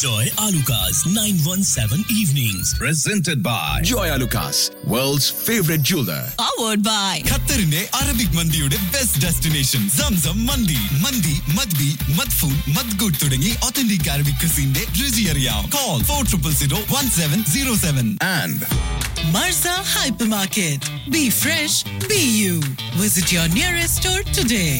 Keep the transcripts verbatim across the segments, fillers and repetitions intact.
Enjoy Alucard's nine one seven evenings. Presented by Joy Alucas, world's favorite jeweler. Powered by ഖത്തറിന്റെ Arabic മന്തിയുടെ best destination Zamzam മന്തി. മന്തി മദ്ബി മദ്ഫൂൻ മദ്ഗൂട്ട് തുടങ്ങി authentic Arabic ക്രിസിന്റെ രുചി അറിയാം. Call for triple zero one seven zero seven. And Marza Hypermarket. Be fresh, be you. Visit your nearest store today.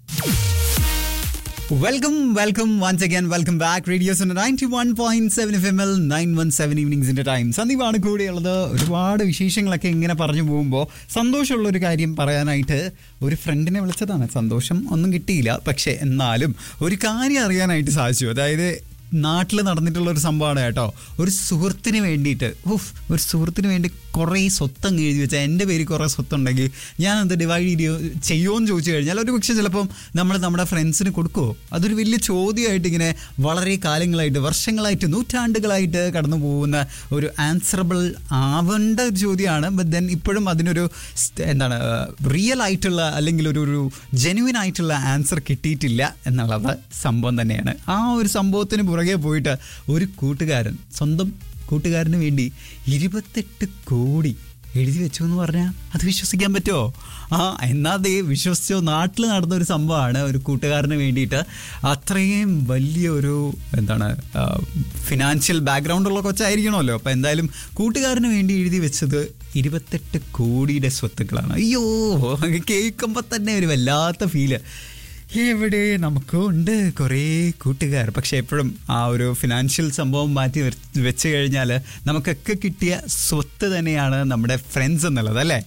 Welcome welcome once again welcome back radios ninety one point seven F M L nine one seven ഈവനിങ്സിന്റെ time. സന്ദീപാണ് കൂടെയുള്ളത്. ഒരുപാട് വിശേഷങ്ങളൊക്കെ ഇങ്ങനെ പറഞ്ഞു പോകുമ്പോൾ സന്തോഷമുള്ള ഒരു കാര്യം പറയാനായിട്ട് ഒരു ഫ്രണ്ടിനെ വിളിച്ചതാണ്. സന്തോഷം ഒന്നും കിട്ടിയില്ല, പക്ഷെ എന്നാലും ഒരു കാര്യം അറിയാനായിട്ട് സാധിച്ചു. അതായത് നാട്ടിൽ നടന്നിട്ടുള്ള ഒരു സംഭവമാണ് കേട്ടോ. ഒരു സുഹൃത്തിന് വേണ്ടിയിട്ട് ഉഫ് ഒരു സുഹൃത്തിന് വേണ്ടി കുറേ സ്വത്തങ്ങ് എഴുതി വെച്ചാൽ എൻ്റെ പേര് കുറേ സ്വത്തുണ്ടെങ്കിൽ ഞാൻ അത് ഡിവൈഡ് ചെയ്യോ ചെയ്യുമോ എന്ന് ചോദിച്ചു കഴിഞ്ഞാൽ ഒരു പക്ഷേ ചിലപ്പം നമ്മൾ നമ്മുടെ ഫ്രണ്ട്സിന് കൊടുക്കുമോ? അതൊരു വലിയ ചോദ്യമായിട്ട് ഇങ്ങനെ വളരെ കാലങ്ങളായിട്ട് വർഷങ്ങളായിട്ട് നൂറ്റാണ്ടുകളായിട്ട് കടന്നു പോകുന്ന ഒരു ആൻസറബിൾ ആവേണ്ട ഒരു ചോദ്യമാണ്. ബട്ട് ദെൻ ഇപ്പോഴും അതിനൊരു എന്താണ് റിയൽ ആയിട്ടുള്ള അല്ലെങ്കിൽ ഒരു ഒരു ജെന്യുവൻ ആയിട്ടുള്ള ആൻസർ കിട്ടിയിട്ടില്ല എന്നുള്ളത് സംഭവം തന്നെയാണ്. ആ ഒരു സംഭവത്തിന് പുറകെ പോയിട്ട് ഒരു കൂട്ടുകാരൻ സ്വന്തം കൂട്ടുകാരന് വേണ്ടി ഇരുപത്തെട്ട് കോടി എഴുതി വെച്ചു എന്ന് പറഞ്ഞാൽ അത് വിശ്വസിക്കാൻ പറ്റുമോ? ആ എന്നാൽ അതേ വിശ്വസിച്ചോ. നാട്ടിൽ നടന്ന ഒരു സംഭവമാണ്. ഒരു കൂട്ടുകാരന് വേണ്ടിയിട്ട് അത്രയും വലിയൊരു എന്താണ് ഫിനാൻഷ്യൽ ബാക്ക്ഗ്രൗണ്ടുള്ള കൊച്ചായിരിക്കണമല്ലോ. അപ്പോൾ എന്തായാലും കൂട്ടുകാരന് വേണ്ടി എഴുതി വെച്ചത് ഇരുപത്തെട്ട് കോടിയുടെ സ്വത്തുക്കളാണ്. അയ്യോ, കേൾക്കുമ്പോൾ തന്നെ ഒരു വല്ലാത്ത ഫീല്. എവിടെ നമുക്കും ഉണ്ട് കുറേ കൂട്ടുകാർ, പക്ഷെ എപ്പോഴും ആ ഒരു ഫിനാൻഷ്യൽ സംഭവം മാറ്റി വെച്ച് കഴിഞ്ഞാൽ നമുക്കൊക്കെ കിട്ടിയ സ്വത്ത് തന്നെയാണ് നമ്മുടെ ഫ്രണ്ട്സ് എന്നുള്ളത്, അല്ലേ?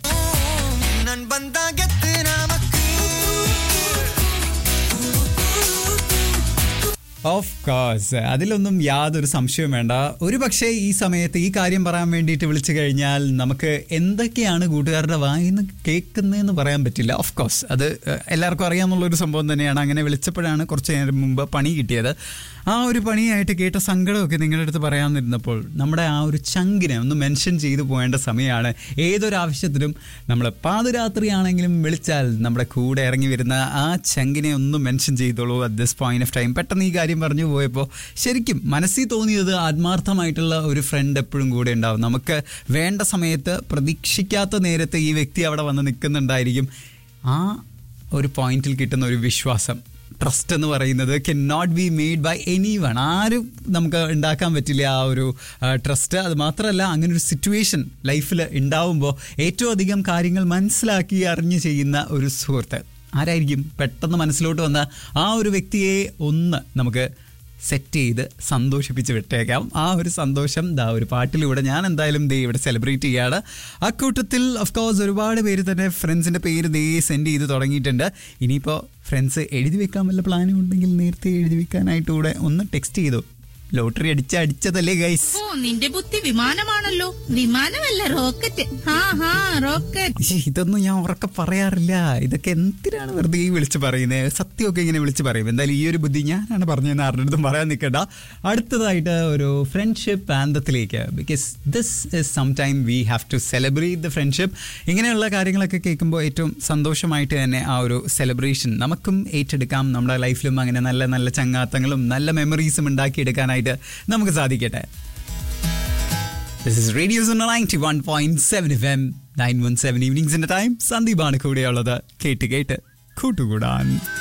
ഓഫ് കോഴ്സ്, അതിലൊന്നും യാതൊരു സംശയവും വേണ്ട. ഒരു പക്ഷേ ഈ സമയത്ത് ഈ കാര്യം പറയാൻ വേണ്ടിയിട്ട് വിളിച്ചു കഴിഞ്ഞാൽ നമുക്ക് എന്തൊക്കെയാണ് കൂട്ടുകാരുടെ വായിന്ന് കേൾക്കുന്നതെന്ന് പറയാൻ പറ്റില്ല. ഓഫ് കോഴ്സ് അത് എല്ലാവർക്കും അറിയാമെന്നുള്ളൊരു സംഭവം തന്നെയാണ്. അങ്ങനെ വിളിച്ചപ്പോഴാണ് കുറച്ച് നേരം മുമ്പ് പണി കിട്ടിയത്. ആ ഒരു പണിയായിട്ട് കേട്ട സങ്കടമൊക്കെ നിങ്ങളുടെ അടുത്ത് പറയാമെന്നിരുന്നപ്പോൾ നമ്മുടെ ആ ഒരു ചങ്കിനെ ഒന്ന് മെൻഷൻ ചെയ്തു പോകേണ്ട സമയമാണ്. ഏതൊരാവശ്യത്തിനും നമ്മൾ പാതിരാത്രിയാണെങ്കിലും വിളിച്ചാൽ നമ്മുടെ കൂടെ ഇറങ്ങി വരുന്ന ആ ചങ്കിനെ ഒന്ന് മെൻഷൻ ചെയ്തോളൂ at this point of time. പെട്ടെന്ന് ഈ കാര്യം പറഞ്ഞു പോയപ്പോൾ ശരിക്കും മനസ്സിൽ തോന്നിയത് ആത്മാർത്ഥമായിട്ടുള്ള ഒരു ഫ്രണ്ട് എപ്പോഴും കൂടെ ഉണ്ടാവും. നമുക്ക് വേണ്ട സമയത്ത് പ്രതീക്ഷിക്കാത്ത നേരത്തെ ഈ വ്യക്തി അവിടെ വന്ന് നിൽക്കുന്നുണ്ടായിരിക്കും. ആ ഒരു പോയിന്റിൽ കിട്ടുന്ന ഒരു വിശ്വാസം, ട്രസ്റ്റ് എന്ന് പറയുന്നത് Ken not be made by any one. ആരും നമുക്ക് ഉണ്ടാക്കാൻ പറ്റില്ല ആ ഒരു ട്രസ്റ്റ്. അത് മാത്രമല്ല, അങ്ങനെ ഒരു സിറ്റുവേഷൻ ലൈഫിൽ ഉണ്ടാവുമ്പോൾ ഏറ്റവും അധികം കാര്യങ്ങൾ മനസ്സിലാക്കി അറിഞ്ഞ് ചെയ്യുന്ന ഒരു സുഹൃത്ത് ആരായിരിക്കും? പെട്ടെന്ന് മനസ്സിലോട്ട് വന്ന ആ ഒരു വ്യക്തിയെ ഒന്ന് നമുക്ക് സെറ്റ് ചെയ്ത് സന്തോഷിപ്പിച്ച് വിട്ടേക്കാം. ആ ഒരു സന്തോഷം ദാ ഒരു പാട്ടിലൂടെ ഞാൻ എന്തായാലും ദേ ഇവിടെ സെലിബ്രേറ്റ് ചെയ്യാണ്. ആ കൂട്ടത്തിൽ ഓഫ് കോഴ്സ് ഒരുപാട് പേര് തന്നെ ഫ്രണ്ട്സിൻ്റെ പേര് ദേ സെൻഡ് ചെയ്ത് തുടങ്ങിയിട്ടുണ്ട്. ഇനിയിപ്പോൾ ഫ്രണ്ട്സ് എഴുതി വെക്കാൻ വല്ല പ്ലാനും ഉണ്ടെങ്കിൽ നേരത്തെ എഴുതി വെക്കാനായിട്ട് കൂടെ ഒന്ന് ടെക്സ്റ്റ് ചെയ്തു. ലോട്ടറി അടിച്ച അടിച്ചതല്ലേ ഗൈസ്? ഓ, നിന്റെ ബുദ്ധി വിമാനമാണല്ലോ. വിമാനമല്ല, റോക്കറ്റ്. ഹാ ഹാ റോക്കറ്റ്. ഇതൊന്നും ഞാൻ ഉറക്കെ പറയാറില്ല. ഇതൊക്കെ എന്തിനാണ് വെറുതെ ഈ വിളിച്ച് പറയുന്നത്? സത്യമൊക്കെ ഇങ്ങനെ വിളിച്ച് പറയും. എന്തായാലും ഈ ഒരു ബുദ്ധി ഞാനാണ് പറഞ്ഞതെന്ന് ആരുടെ അടുത്തും പറയാൻ നിൽക്കണ്ട. അടുത്തതായിട്ട് ഒരു friendship ആന്തത്തിലേക്ക്, because this is some time we have to celebrate the friendship. ഇങ്ങനെയുള്ള കാര്യങ്ങളൊക്കെ കേൾക്കുമ്പോൾ ഏറ്റവും സന്തോഷമായിട്ട് തന്നെ ആ ഒരു സെലിബ്രേഷൻ നമുക്കും ഏറ്റെടുക്കാം. നമ്മുടെ ലൈഫിലും അങ്ങനെ നല്ല നല്ല ചങ്ങാത്തങ്ങളും നല്ല മെമ്മറീസും ഉണ്ടാക്കിയെടുക്കാനായിട്ട് നമുക്ക് സാധിക്കട്ടെ. This is Radio Zone ninety one point seven F M nine one seven ഈവനിങ്സിന്റെ time. സന്ദീപാണ് കൂടെയുള്ളത്. കേട്ട് കേട്ട് കൂട്ടുകൂടാൻ.